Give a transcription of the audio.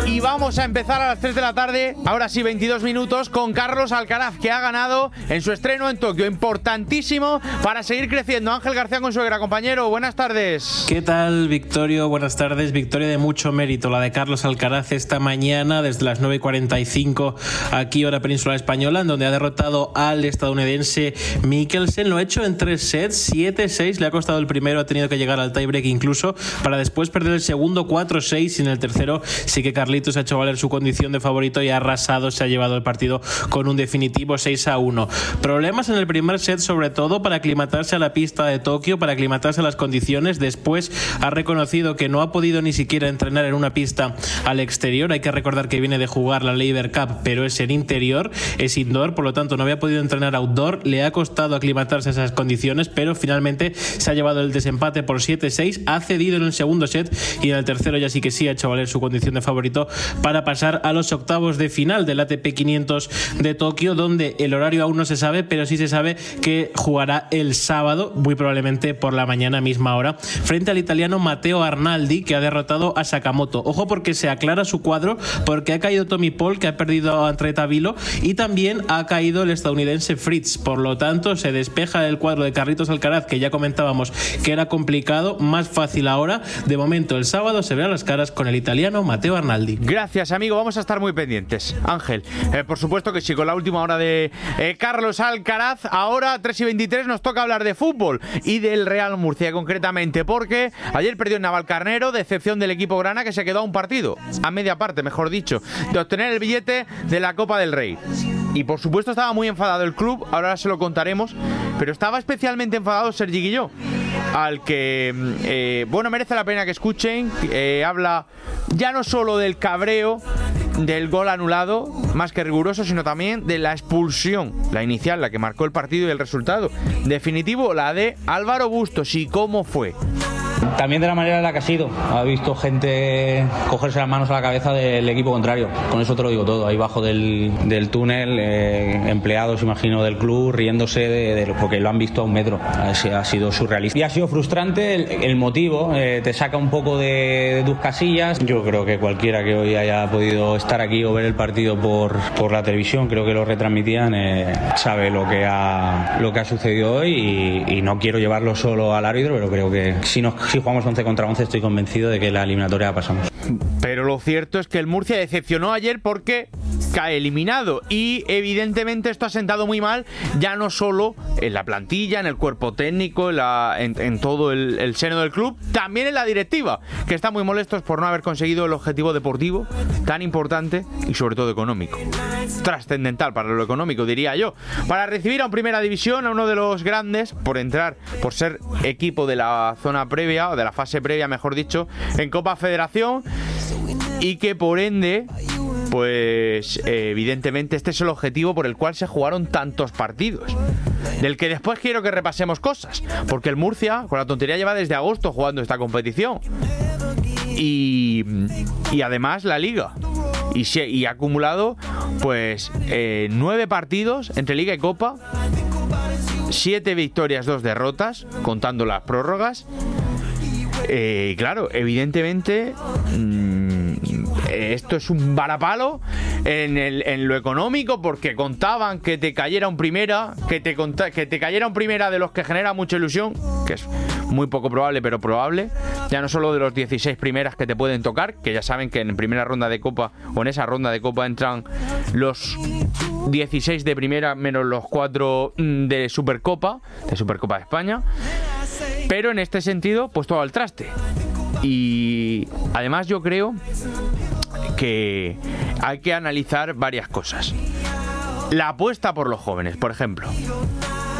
Y vamos a empezar a las 3 de la tarde, ahora sí 22 minutos, con Carlos Alcaraz, que ha ganado en su estreno en Tokio. Importantísimo para seguir creciendo. Ángel García Consuegra, compañero, buenas tardes. ¿Qué tal, Victorio? Buenas tardes. Victoria de mucho mérito, la de Carlos Alcaraz esta mañana, desde las 9:45 aquí, hora península española, en donde ha derrotado al estadounidense Michelsen. Lo ha hecho en 3 sets, 7-6, le ha costado el primero, ha tenido que llegar al tiebreak incluso, para después perder el segundo 4-6, y en el tercero sí que Carlitos ha hecho valer su condición de favorito y ha arrasado, se ha llevado el partido con un definitivo 6-1. Problemas en el primer set, sobre todo para aclimatarse a la pista de Tokio, para aclimatarse a las condiciones. Después ha reconocido que no ha podido ni siquiera entrenar en una pista al exterior. Hay que recordar que viene de jugar la Laver Cup, pero es en interior, es indoor, por lo tanto no había podido entrenar outdoor. Le ha costado aclimatarse a esas condiciones, pero finalmente se ha llevado el desempate por 7-6, ha cedido en el segundo set y en el tercero ya sí que sí ha hecho valer su condición de favorito para pasar a los octavos de final del ATP 500 de Tokio, donde el horario aún no se sabe, pero sí se sabe que jugará el sábado, muy probablemente por la mañana, misma hora, frente al italiano Matteo Arnaldi, que ha derrotado a Sakamoto. Ojo, porque se aclara su cuadro, porque ha caído Tommy Paul, que ha perdido a André Tavilo, y también ha caído el estadounidense Fritz. Por lo tanto, se despeja el cuadro de Carlitos Alcaraz, que ya comentábamos que era complicado, más fácil ahora. De momento, el sábado se verán las caras con el italiano Matteo Arnaldi. Gracias, amigo. Vamos a estar muy pendientes. Ángel, por supuesto que sí, con la última hora de Carlos Alcaraz. Ahora, 3:23, nos toca hablar de fútbol y del Real Murcia concretamente, porque ayer perdió en Navalcarnero, decepción del equipo grana, que se quedó a un partido, a media parte, mejor dicho, de obtener el billete de la Copa del Rey. Y por supuesto estaba muy enfadado el club, ahora se lo contaremos, pero estaba especialmente enfadado Sergi Guilló, al que, merece la pena que escuchen. Habla ya no solo del cabreo del gol anulado, más que riguroso, sino también de la expulsión, la inicial, la que marcó el partido y el resultado definitivo, la de Álvaro Bustos. ¿Y cómo fue? También de la manera en la que ha sido. Ha visto gente cogerse las manos a la cabeza del equipo contrario. Con eso te lo digo todo. Ahí bajo del túnel, empleados, imagino, del club, riéndose porque lo han visto a un metro. Ha sido surrealista. Y ha sido frustrante el motivo. Te saca un poco de tus casillas. Yo creo que cualquiera que hoy haya podido estar aquí o ver el partido por la televisión, creo que lo retransmitían, sabe lo que ha sucedido hoy, y no quiero llevarlo solo al árbitro, pero creo que si jugamos 11 contra 11 estoy convencido de que la eliminatoria la pasamos. Pero lo cierto es que el Murcia decepcionó ayer porque cae eliminado, y evidentemente esto ha sentado muy mal, ya no solo en la plantilla, en el cuerpo técnico, en todo el seno del club, también en la directiva, que están muy molestos por no haber conseguido el objetivo deportivo tan importante y sobre todo económico, trascendental para lo económico, diría yo, para recibir a un Primera División, a uno de los grandes, por ser equipo de la zona previa, o de la fase previa, mejor dicho, en Copa Federación, y que por ende, pues evidentemente este es el objetivo por el cual se jugaron tantos partidos, del que después quiero que repasemos cosas, porque el Murcia, con la tontería, lleva desde agosto jugando esta competición, y además la Liga, y ha acumulado pues 9 partidos entre Liga y Copa, 7 victorias, 2 derrotas, contando las prórrogas. Claro, evidentemente esto es un varapalo en lo económico, porque contaban que te cayera un primera, que te cayera un primera de los que genera mucha ilusión, que es muy poco probable, pero probable, ya no solo de los 16 primeras que te pueden tocar, que ya saben que en primera ronda de Copa, o en esa ronda de Copa, entran los 16 de primera menos los 4 de Supercopa de España. Pero en este sentido, pues todo al traste. Y además yo creo que hay que analizar varias cosas. La apuesta por los jóvenes, por ejemplo.